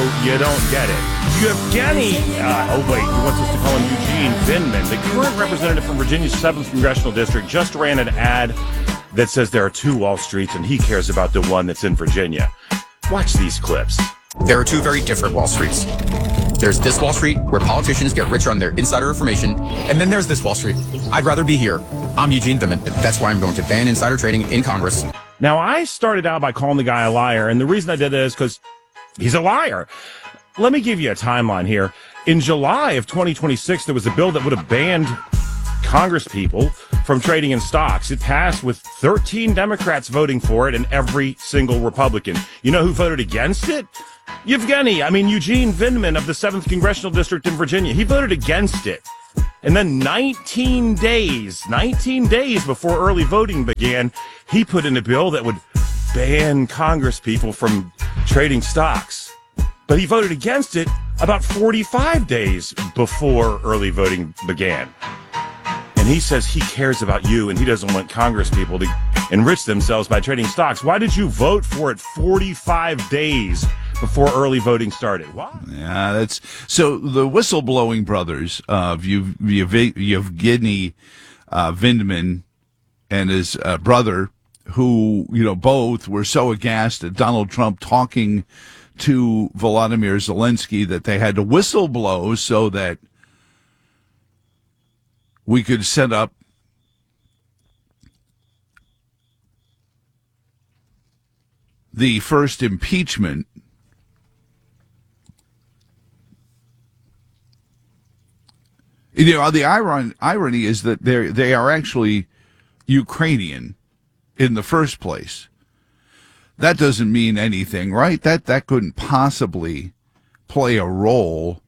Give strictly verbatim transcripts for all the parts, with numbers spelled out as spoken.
you don't get it. Yevgeny, uh, oh wait, he wants us to call him Eugene Vindman, the current representative from Virginia's seventh Congressional District, just ran an ad that says there are two Wall Streets and he cares about the one that's in Virginia. Watch these clips. There are two very different Wall Streets. There's this Wall Street, where politicians get rich on their insider information, and then there's this Wall Street. I'd rather be here. I'm Eugene Vindman. That's why I'm going to ban insider trading in Congress. Now, I started out by calling the guy a liar, and the reason I did that is because he's a liar. Let me give you a timeline here. In July of twenty twenty-six, there was a bill that would have banned Congress people from trading in stocks. It passed with thirteen Democrats voting for it and every single Republican. You know who voted against it? Yevgeny, I mean Eugene Vindman of the seventh Congressional District in Virginia. He voted against it. And then nineteen days, nineteen days before early voting began, he put in a bill that would ban Congress people from trading stocks. But he voted against it about forty-five days before early voting began. And he says he cares about you and he doesn't want Congress people to enrich themselves by trading stocks. Why did you vote for it forty-five days before early voting started? What? Yeah, that's so. The whistleblowing brothers of Yev- Yev- Yevgeny uh, Vindman and his uh, brother, who you know both were so aghast at Donald Trump talking to Volodymyr Zelensky that they had to whistleblow so that we could set up the first impeachment. You know, the iron, irony is that they they are actually Ukrainian in the first place. That doesn't mean anything, right? That that couldn't possibly play a role.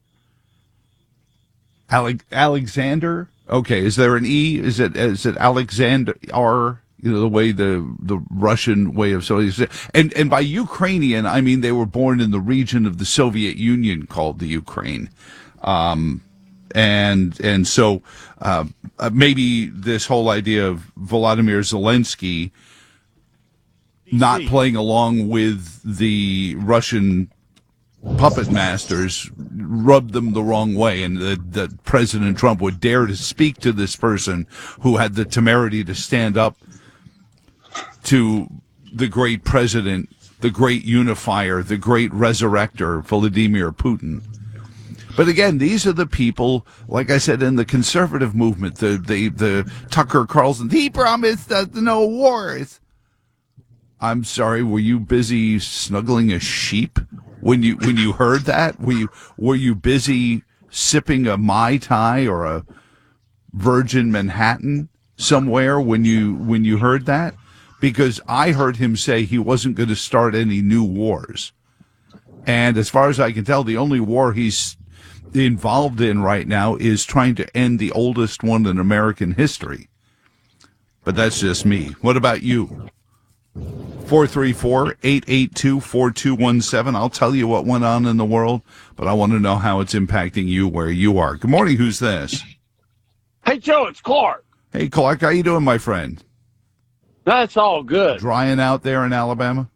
Ale- Alexander? Okay, is there an E? Is it is it Alexander R? You know, the way the the Russian way of so and and by Ukrainian I mean they were born in the region of the Soviet Union called the Ukraine. Um And and so uh, maybe this whole idea of Volodymyr Zelensky not playing along with the Russian puppet masters rubbed them the wrong way, and that, that President Trump would dare to speak to this person who had the temerity to stand up to the great president, the great unifier, the great resurrector, Vladimir Putin. But again, these are the people, like I said, in the conservative movement, the the, the Tucker Carlson, he promised us no wars. I'm sorry, were you busy snuggling a sheep when you when you heard that? Were you were you busy sipping a Mai Tai or a Virgin Manhattan somewhere when you when you heard that? Because I heard him say he wasn't going to start any new wars. And as far as I can tell, the only war he's involved in right now is trying to end the oldest one in American history. But that's just me. What about you? four three four, eight eight two, four two one seven. I'll tell you what went on in the world, but I want to know how it's impacting you where you are. Good morning. Who's this? Hey, Joe, it's Clark. Hey, Clark. How you doing, my friend? That's all good. Drying out there in Alabama?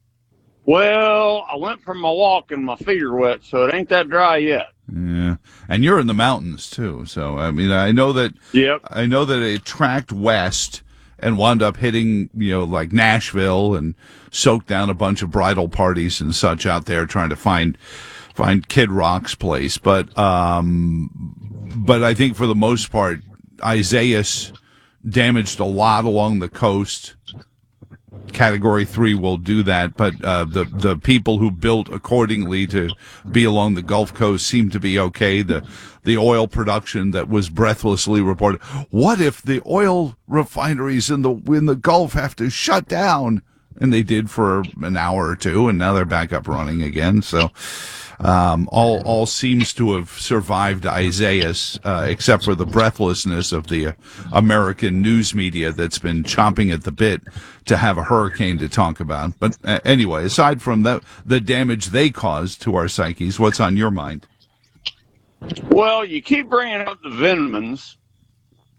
Well, I went for my walk and my feet are wet, so it ain't that dry yet. Yeah, and you're in the mountains too. So I mean, I know that. Yep. I know that it tracked west and wound up hitting, you know, like Nashville and soaked down a bunch of bridal parties and such out there trying to find find Kid Rock's place. But um, but I think for the most part, Isaias damaged a lot along the coast. Category three will do that, but uh, the the people who built accordingly to be along the Gulf Coast seem to be okay. The the oil production that was breathlessly reported. What if the oil refineries in the in the Gulf have to shut down? And they did for an hour or two, and now they're back up running again. So um, all all seems to have survived Isaias, uh, except for the breathlessness of the uh, American news media that's been chomping at the bit to have a hurricane to talk about. But uh, anyway, aside from the the damage they caused to our psyches, what's on your mind? Well, you keep bringing up the Vindmans,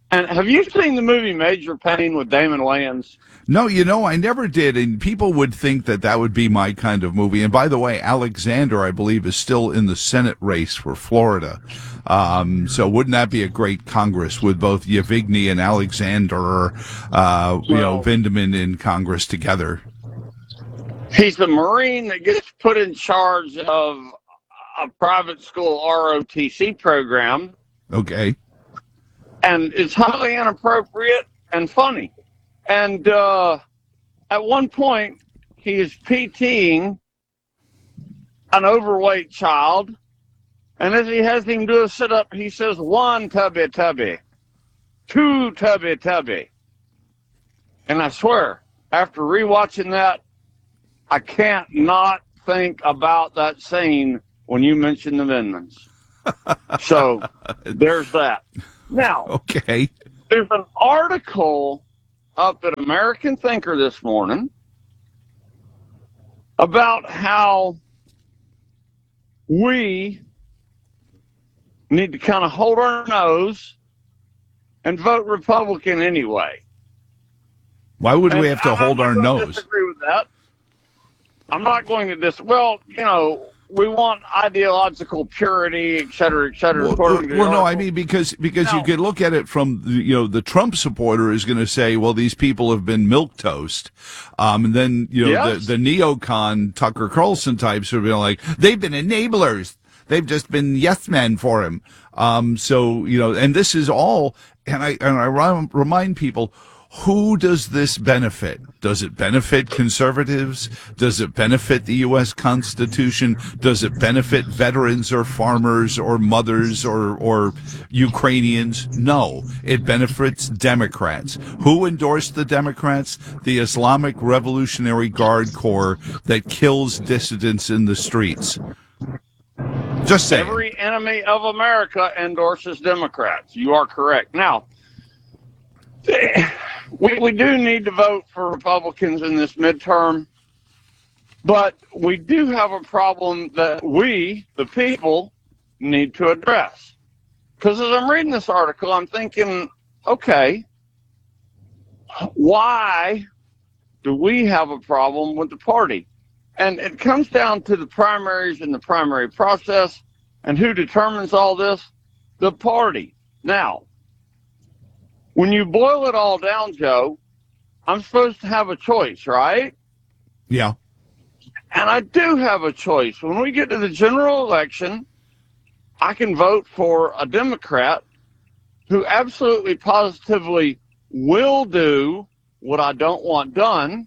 And have you seen the movie Major Payne with Damon Wayans? No, you know, I never did, and people would think that that would be my kind of movie. And by the way, Alexander, I believe, is still in the Senate race for Florida. Um, so wouldn't that be a great Congress with both Yavigny and Alexander, uh, you know, Well- Vindman in Congress together? He's the Marine that gets put in charge of a private school R O T C program, Okay. and it's highly inappropriate and funny. And uh, at one point, he is PTing an overweight child, and as he has him do a sit-up, he says, one tubby tubby, two tubby tubby. And I swear, after rewatching that, I can't not think about that scene when you mention the Vindmans. So there's that. Now, Okay. there's an article up at American Thinker this morning about how we need to kind of hold our nose and vote Republican anyway. Why would we And have to I'm hold not our going to nose? disagree with that. I'm not going to dis. Well, you know, we want ideological purity, et cetera, et cetera. Well, according to the well, no, I article. mean because because you No. could look at it from the- you know the Trump supporter is going to say, well, these people have been milquetoast, um, and then you know Yes. the the neocon Tucker Carlson types are being like they've been enablers, they've just been yes men for him. Um, so you know, and this is all, and I and I rem- remind people. Who does this benefit? Does it benefit conservatives? Does it benefit the U S Constitution? Does it benefit veterans or farmers or mothers or, or Ukrainians? No, it benefits Democrats. Who endorsed the Democrats? The Islamic Revolutionary Guard Corps that kills dissidents in the streets. Just saying. Every enemy of America endorses Democrats. You are correct. Now, we, we do need to vote for Republicans in this midterm, but we do have a problem that we, the people, need to address. Because as I'm reading this article, I'm thinking, okay, why do we have a problem with the party? And it comes down to the primaries and the primary process. And who determines all this? The party. Now, when you boil it all down, Joe, I'm supposed to have a choice, right? Yeah. And I do have a choice. When we get to the general election, I can vote for a Democrat who absolutely positively will do what I don't want done,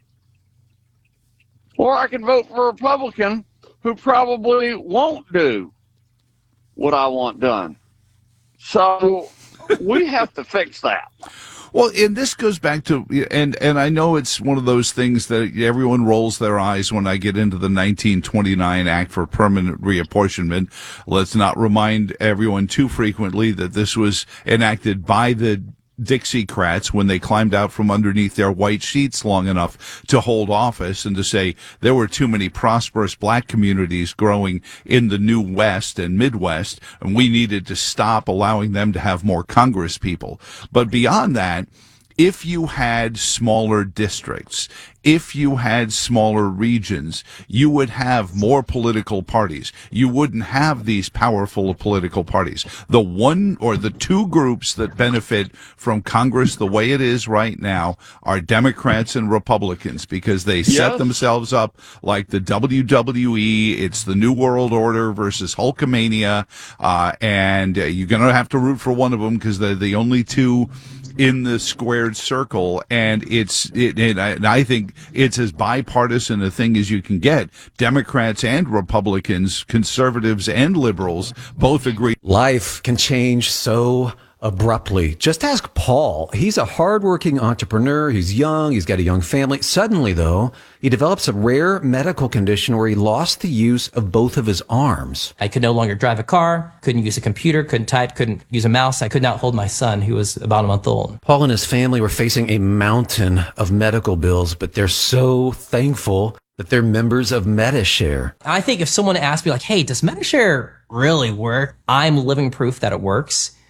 or I can vote for a Republican who probably won't do what I want done. So we have to fix that. Well, and this goes back to, and and I know it's one of those things that everyone rolls their eyes when I get into the nineteen twenty-nine Act for Permanent Reapportionment. Let's not remind everyone too frequently that this was enacted by the Dixiecrats when they climbed out from underneath their white sheets long enough to hold office and to say there were too many prosperous black communities growing in the new West and Midwest, and we needed to stop allowing them to have more Congress people. But beyond that, if you had smaller districts, if you had smaller regions, you would have more political parties. You wouldn't have these powerful political parties. The one or the two groups that benefit from Congress the way it is right now are Democrats and Republicans because they set Yes. themselves up like the W W E. It's the New World Order versus Hulkamania. Uh, and uh, you're going to have to root for one of them because they're the only two in the squared circle, and it's it, and I, and I think it's as bipartisan a thing as you can get. Democrats and Republicans, conservatives and liberals both agree. Life can change so abruptly. Just ask Paul. He's a hardworking entrepreneur. He's young. He's got a young family. Suddenly, though, he develops a rare medical condition where he lost the use of both of his arms. I could no longer drive a car, couldn't use a computer, couldn't type, couldn't use a mouse. I could not hold my son, who was about a month old. Paul and his family were facing a mountain of medical bills, but they're so thankful that they're members of Metashare. I think if someone asked me like, hey, does Metashare really work? I'm living proof that it works.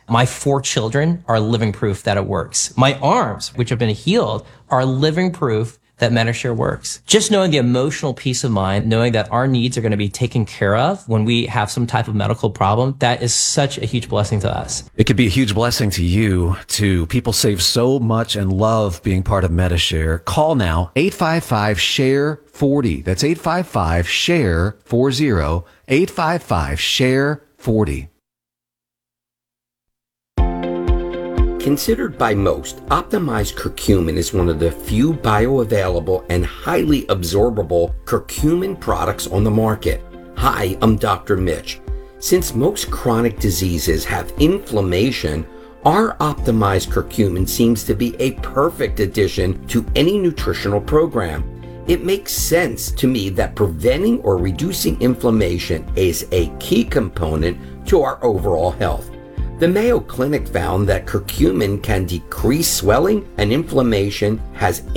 My four children are living proof that it works. My arms, which have been healed, are living proof that Medishare works. Just knowing the emotional peace of mind, knowing that our needs are going to be taken care of when we have some type of medical problem, that is such a huge blessing to us. It could be a huge blessing to you, too. People save so much and love being part of Medishare. Call now, eight five five, S H A R E forty. That's eight five five, S H A R E forty, eight five five, S H A R E forty. Considered by most, optimized curcumin is one of the few bioavailable and highly absorbable curcumin products on the market. Hi, I'm Doctor Mitch. Since most chronic diseases have inflammation, our optimized curcumin seems to be a perfect addition to any nutritional program. It makes sense to me that preventing or reducing inflammation is a key component to our overall health. The Mayo Clinic found that curcumin can decrease swelling and inflammation, has